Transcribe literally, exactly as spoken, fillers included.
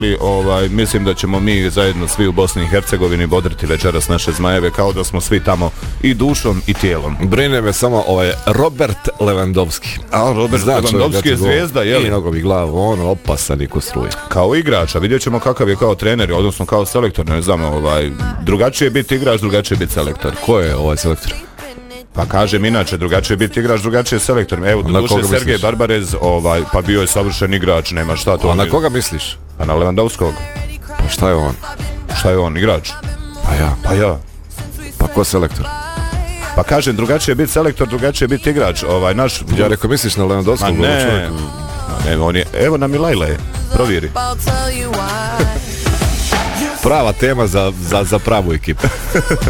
I, ovaj, mislim da ćemo mi zajedno svi u Bosni i Hercegovini bodriti večeras naše zmajeve kao da smo svi tamo i dušom i tijelom. Brine me samo ovaj Robert Lewandowski. A Robert Znači, Lewandowski je zvijezda, je li? I nogovi glavu, on opasan i ko struje. Kao igrač, a vidjet ćemo kakav je kao trener, odnosno kao selektor, ne znam, ovaj, drugačije je biti igrač, drugačije je biti selektor. Ko je ovaj selektor? Pa kažem inače, drugačije je biti igrač, drugačije je selektor. Evo, doduše Sergej Barbarez, ovaj, pa bio je savršen igrač, nema šta to. A na koga misliš? Pa na Lewandowskog. Pa šta je on? Šta je on, igrač? Pa ja. Pa ja. Pa ko selektor? Pa kažem, drugačije je biti selektor, drugačije je biti igrač. Ovaj, naš... Ja rekao, misliš na Lewandowskog? Ma ne, ne, on je... Evo nam i Lajle, provjeri. Prava tema za, za, za pravu ekipu.